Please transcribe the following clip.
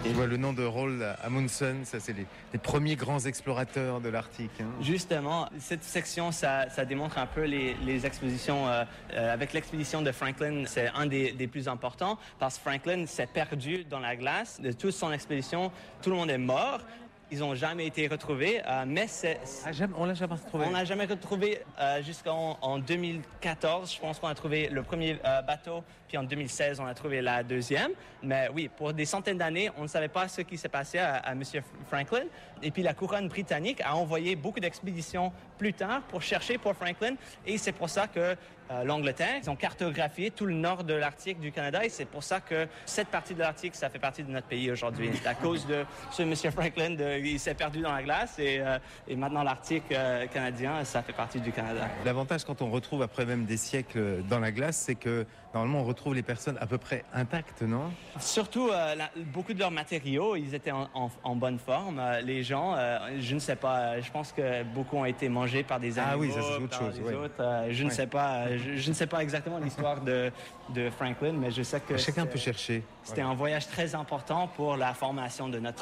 Je vois le nom de Roald Amundsen, ça c'est les premiers grands explorateurs de l'Arctique. Hein. Justement, cette section, ça démontre un peu les expéditions. Avec l'expédition de Franklin, c'est un des plus importants parce que Franklin s'est perdu dans la glace. De toute son expédition, tout le monde est mort. Ils n'ont jamais été retrouvés, mais on l'a jamais retrouvé. On l'a jamais retrouvé jusqu'en 2014. Je pense qu'on a trouvé le premier bateau, puis en 2016, on a trouvé la deuxième. Mais oui, pour des centaines d'années, on ne savait pas ce qui s'est passé à M. Franklin. Et puis la couronne britannique a envoyé beaucoup d'expéditions plus tard pour chercher pour Franklin. Et c'est pour ça que l'Angleterre, ils ont cartographié tout le nord de l'Arctique du Canada. Et c'est pour ça que cette partie de l'Arctique, ça fait partie de notre pays aujourd'hui. À cause de ce M. Franklin, il s'est perdu dans la glace et maintenant l'Arctique canadien, ça fait partie du Canada. L'avantage quand on retrouve après même des siècles dans la glace, c'est que normalement on retrouve les personnes à peu près intactes, non? Surtout beaucoup de leurs matériaux, ils étaient en bonne forme. Les gens, je ne sais pas, je pense que beaucoup ont été mangés par des animaux. Ah oui, ça c'est autre chose. Les autres, je ne sais pas, je ne sais pas exactement l'histoire de Franklin, mais je sais que chacun peut chercher. C'était un voyage très important pour la formation de notre